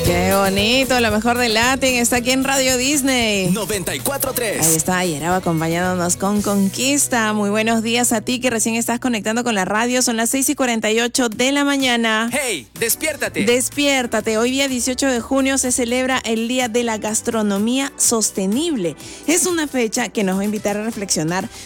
Qué bonito, lo mejor del Latin está aquí en Radio Disney 94.3. Ahí está Yeraba acompañándonos con Conquista. Muy buenos días a ti que recién estás conectando con la radio. Son las 6:48 de la mañana. ¡Hey! ¡Despiértate! Despiértate. Hoy día 18 de junio se celebra el Día de la Gastronomía Sostenible. Es una fecha que nos va a invitar a reflexionar